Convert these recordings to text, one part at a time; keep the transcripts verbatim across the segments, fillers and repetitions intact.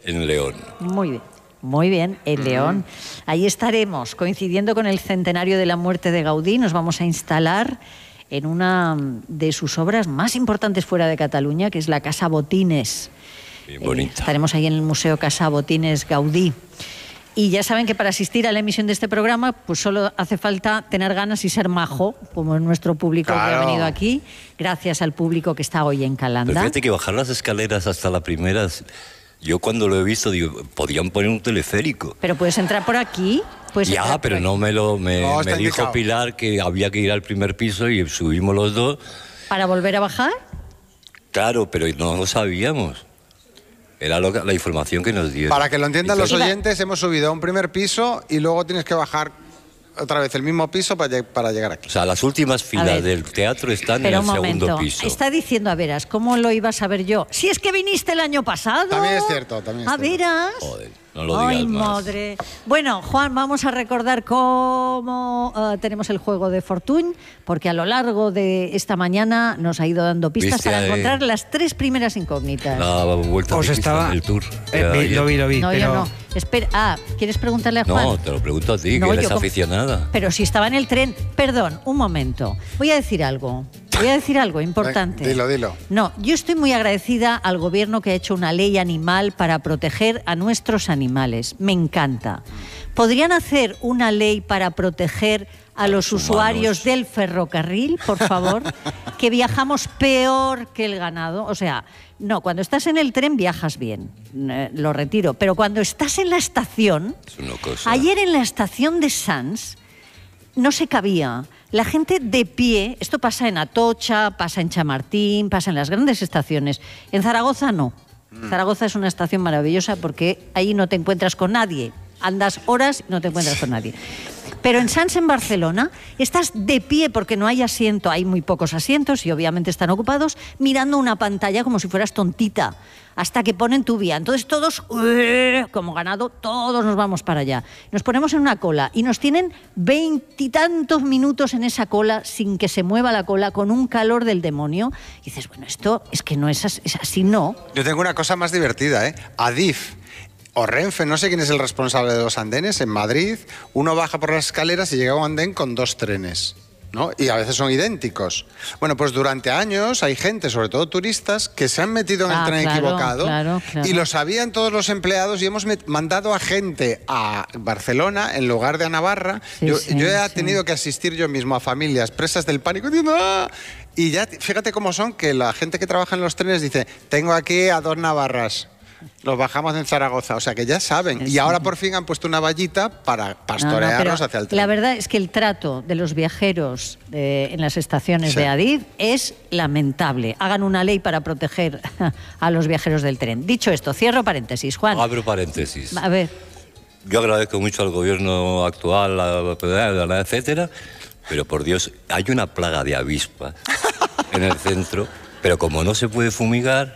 en León. Muy bien. Muy bien, en León. Ahí estaremos, coincidiendo con el centenario de la muerte de Gaudí. Nos vamos a instalar en una de sus obras más importantes fuera de Cataluña, que es la Casa Botines. Bien bonita. Eh, estaremos ahí en el Museo Casa Botines Gaudí. Y ya saben que para asistir a la emisión de este programa, pues solo hace falta tener ganas y ser majo, como es nuestro público claro. que ha venido aquí, gracias al público que está hoy en Calanda. Pero fíjate que bajar las escaleras hasta la primera... Yo cuando lo he visto, digo, podrían poner un teleférico. Pero puedes entrar por aquí. Puedes ya, pero no me lo me, no, me dijo indicado. Pilar que había que ir al primer piso y subimos los dos. ¿Para volver a bajar? Claro, pero no lo sabíamos. Era lo que, la información que nos dieron. Para que lo entiendan los oyentes, hemos subido a un primer piso y luego tienes que bajar otra vez el mismo piso para, para llegar aquí. O sea, las últimas filas del teatro están pero en el segundo momento. piso. Está diciendo, a veras, ¿cómo lo iba a saber yo? Si es que viniste el año pasado. También es cierto, también es a cierto. veras. Joder, no lo digas Ay, más. madre. Bueno, Juan, vamos a recordar cómo uh, tenemos el juego de Fortuny, porque a lo largo de esta mañana nos ha ido dando pistas ¿Viste, para eh? encontrar las tres primeras incógnitas. La vuelta Os estaba... el tour. Eh, vi, lo vi, lo vi. No, pero... yo no. Espera, ah, ¿quieres preguntarle a Juan? No, te lo pregunto a ti, No, que eres yo com- aficionada. Pero si estaba en el tren... Perdón, un momento. Voy a decir algo. Voy a decir algo importante. Dilo, dilo. No, yo estoy muy agradecida al gobierno que ha hecho una ley animal para proteger a nuestros animales. Me encanta. ¿Podrían hacer una ley para proteger a los Los usuarios humanos. del ferrocarril, por favor? Que viajamos peor que el ganado. O sea, no, cuando estás en el tren viajas bien, eh, lo retiro. Pero cuando estás en la estación... Es una cosa. Ayer en la estación de Sants no se cabía. La gente de pie, esto pasa en Atocha, pasa en Chamartín, pasa en las grandes estaciones. En Zaragoza no. Zaragoza es una estación maravillosa porque ahí no te encuentras con nadie. Andas horas y no te encuentras con nadie. Pero en Sants, en Barcelona, estás de pie porque no hay asiento, hay muy pocos asientos y obviamente están ocupados, mirando una pantalla como si fueras tontita, hasta que ponen tu vía. Entonces todos, como ganado, todos nos vamos para allá. Nos ponemos en una cola y nos tienen veintitantos minutos en esa cola sin que se mueva la cola, con un calor del demonio. Y dices, bueno, esto es que no es así, es así no. Yo tengo una cosa más divertida, ¿eh? Adif o Renfe, no sé quién es el responsable de los andenes, en Madrid, uno baja por las escaleras y llega a un andén con dos trenes, ¿no? Y a veces son idénticos. Bueno, pues durante años hay gente, sobre todo turistas, que se han metido en el Ah, tren claro, equivocado claro, claro. y lo sabían todos los empleados y hemos met- mandado a gente a Barcelona en lugar de a Navarra. Sí, yo, sí, yo he sí. tenido que asistir yo mismo a familias presas del pánico diciendo ¡ah! Y ya, fíjate cómo son, que la gente que trabaja en los trenes dice, tengo aquí a dos navarras. Los bajamos en Zaragoza, o sea que ya saben. Y ahora por fin han puesto una vallita para pastorearnos No, no, pero hacia el tren. la verdad es que el trato de los viajeros eh, en las estaciones Sí. de Adif es lamentable. Hagan una ley para proteger a los viajeros del tren. Dicho esto, cierro paréntesis, Juan. Abro paréntesis. A ver, Yo agradezco mucho al gobierno actual, a- a- etcétera, pero por Dios, hay una plaga de avispas en el centro, pero como no se puede fumigar,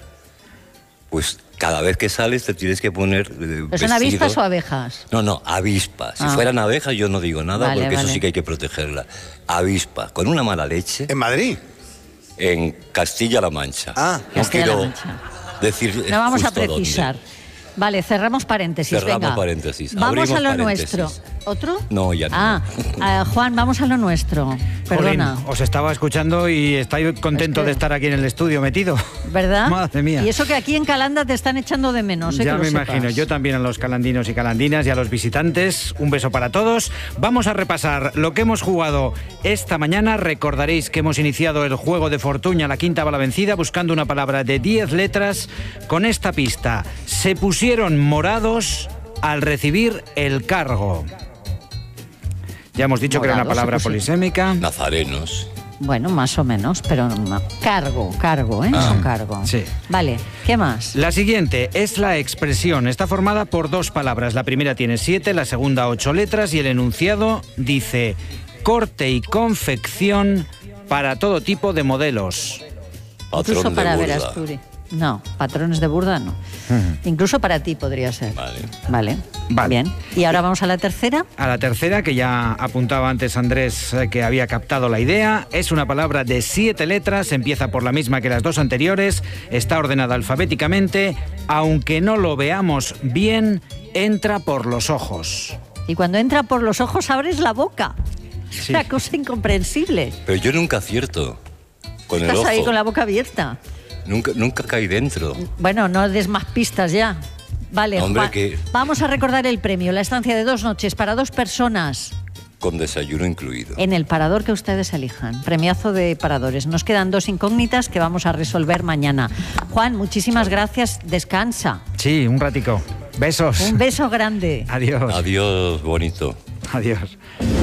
pues cada vez que sales te tienes que poner eh, ¿pero son vestido. avispas o abejas? No, no, avispas. Si Ah. fueran abejas yo no digo nada, Vale, porque vale. eso sí que hay que protegerla. Avispa, con una mala leche, ¿En Madrid? en Castilla-La Mancha. Ah. no Castilla-La quiero Mancha. decir No vamos a justo dónde. precisar. Vale, cerramos paréntesis. Cerramos venga. paréntesis. Vamos Abrimos a lo paréntesis. nuestro. ¿Otro? No, ya no. Ah, ah, Juan, vamos a lo nuestro. Perdona. Jolín, os estaba escuchando y estoy contento Es que- de estar aquí en el estudio metido. ¿Verdad? Madre mía. Y eso que aquí en Calanda te están echando de menos, ¿eh? Ya que lo me sepas. imagino, yo también a los calandinos y calandinas y a los visitantes, un beso para todos. Vamos a repasar lo que hemos jugado esta mañana. Recordaréis que hemos iniciado el juego de Fortuny a la quinta bala vencida buscando una palabra de diez letras con esta pista. Se pusieron morados al recibir el cargo. Ya hemos dicho que era una Morados, palabra se pusieron. polisémica. Nazarenos. Bueno, más o menos, pero no- cargo, cargo, ¿eh? Ah, Es un cargo. sí. Vale, ¿qué más? La siguiente es la expresión. Está formada por dos palabras. La primera tiene siete, la segunda ocho letras y el enunciado dice corte y confección para todo tipo de modelos. Incluso Patrón de para burda. Verasturi. No, patrones de burda no. Ujú. Incluso para ti podría ser. Vale. Vale. Vale. Bien. Y ahora vamos a la tercera. A la tercera, que ya apuntaba antes Andrés eh, que había captado la idea, es una palabra de siete letras, empieza por la misma que las dos anteriores, está ordenada alfabéticamente, aunque no lo veamos bien, entra por los ojos. Y cuando entra por los ojos abres la boca. Es Sí. una cosa incomprensible. Pero yo nunca acierto con el Estás ojo. ahí con la boca abierta. Nunca, nunca caí dentro. Bueno, no des más pistas ya. Vale, Hombre, Juan, que- vamos a recordar el premio, la estancia de dos noches para dos personas Con desayuno incluido. en el parador que ustedes elijan. Premiazo de paradores. Nos quedan dos incógnitas que vamos a resolver mañana. Juan, muchísimas gracias. Descansa. Sí, un ratico. Besos. Un beso grande. Adiós. Adiós, bonito. Adiós.